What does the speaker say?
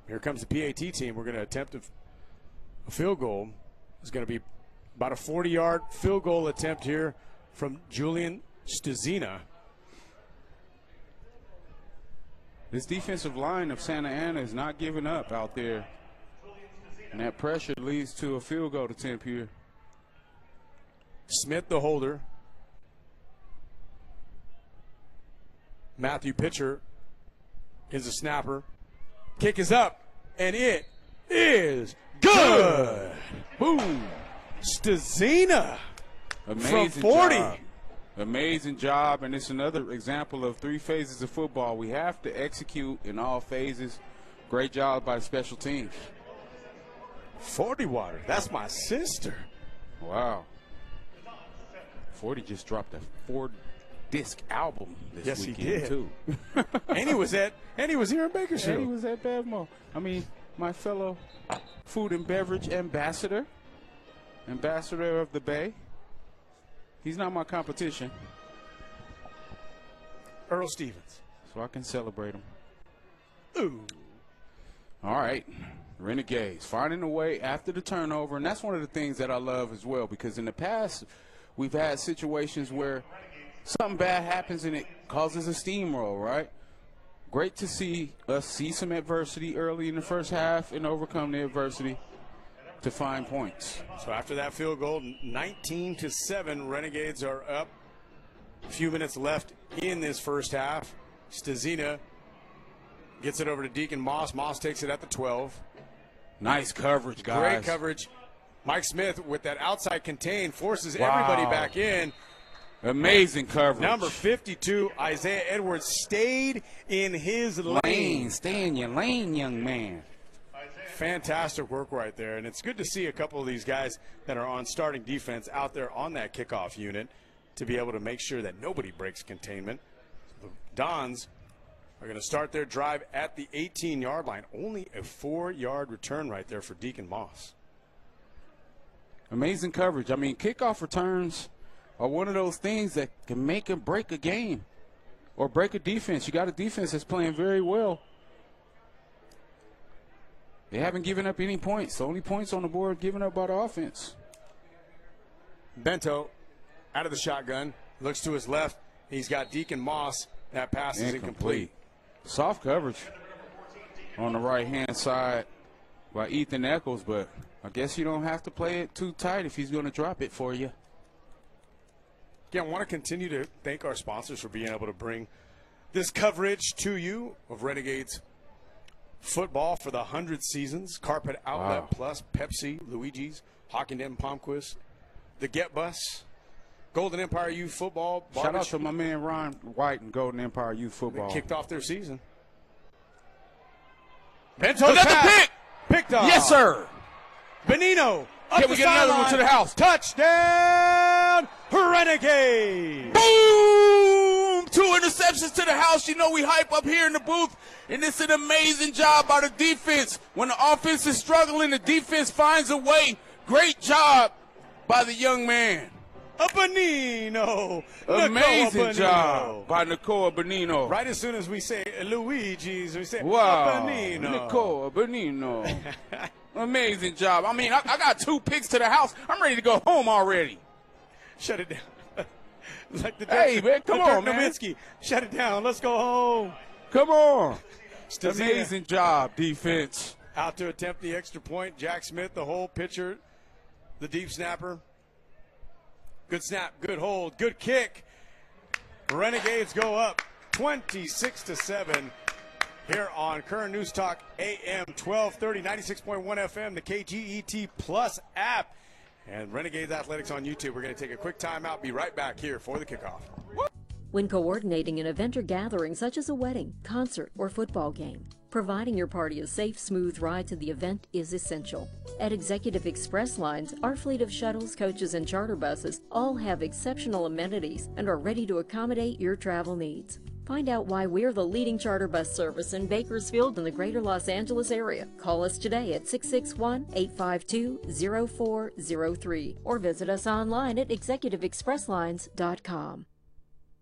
Here comes the PAT team. We're going to attempt a field goal. It's going to be about a 40-yard field goal attempt here from Julian Stezina. This defensive line of Santa Ana is not giving up out there. And that pressure leads to a field goal attempt here. Smith, the holder. Matthew Pitcher is a snapper. Kick is up, and it is good. Boom. Stezina from 40. Job. Amazing job, and it's another example of 3 phases of football. We have to execute in all phases. Great job by the special teams. 40 water. That's my sister. Wow. 40 just dropped a 4-disc album this weekend, he did. too. and he was here in Bakersfield. And he was at Bevmo. I mean, my fellow food and beverage ambassador of the Bay. He's not my competition. Earl Stevens. So I can celebrate him. Ooh. All right. Renegades finding a way after the turnover. And that's one of the things that I love as well, because in the past we've had situations where something bad happens and it causes a steamroll, right? Great to see us see some adversity early in the first half and overcome the adversity to find points. So after that field goal, 19-7, Renegades are up. A few minutes left in this first half. Stezina gets it over to Deacon Moss. Moss takes it at the 12. Nice coverage, guys. Great coverage. Mike Smith with that outside contain forces everybody back in. Amazing coverage. Number 52, Isaiah Edwards, stayed in his lane. Stay in your lane, young man. Fantastic work right there, and it's good to see a couple of these guys that are on starting defense out there on that kickoff unit to be able to make sure that nobody breaks containment. The Dons are going to start their drive at the 18-yard line. Only a 4-yard return right there for Deacon Moss. Amazing coverage. I mean, kickoff returns are one of those things that can make and break a game or break a defense. You got a defense that's playing very well. They haven't given up any points. The only points on the board given up by the offense. Bento out of the shotgun, looks to his left. He's got Deacon Moss. That pass is incomplete. Soft coverage on the right-hand side by Ethan Eccles, but I guess you don't have to play it too tight if he's going to drop it for you. Again, I want to continue to thank our sponsors for being able to bring this coverage to you of Renegades football for the 100 seasons. Carpet Outlet Plus, Pepsi, Luigi's, Hockenden Palmquist, the Get Bus, Golden Empire Youth Football. Shout out to my man Ron White and Golden Empire Youth Football. They kicked off their season. Bento's another pass. pick. Picked off. Yes, sir. Benino. Can we get another one to the house? Touchdown, Renegade. Boom! 2 interceptions to the house. You know we hype up here in the booth, and it's an amazing job by the defense. When the offense is struggling, the defense finds a way. Great job by the young man. A Benino. Amazing job by Nicola Benino. Right as soon as we say Luigi's, we say wow. Benino. Nicola Benino. Amazing job. I mean, I got 2 picks to the house. I'm ready to go home already. Shut it down. Like the hey, man, come on, man. Nowitzki. Shut it down. Let's go home. Come on. Stezina. Amazing job, defense. Out to attempt the extra point. Jack Smith, the hole pitcher, the deep snapper. Good snap, good hold, good kick. Renegades go up 26-7 here on Kern News Talk AM 1230, 96.1 FM, the KGET Plus app, and Renegades Athletics on YouTube. We're going to take a quick timeout. Be right back here for the kickoff. When coordinating an event or gathering such as a wedding, concert, or football game, providing your party a safe, smooth ride to the event is essential. At Executive Express Lines, our fleet of shuttles, coaches, and charter buses all have exceptional amenities and are ready to accommodate your travel needs. Find out why we're the leading charter bus service in Bakersfield and the greater Los Angeles area. Call us today at 661-852-0403 or visit us online at executiveexpresslines.com.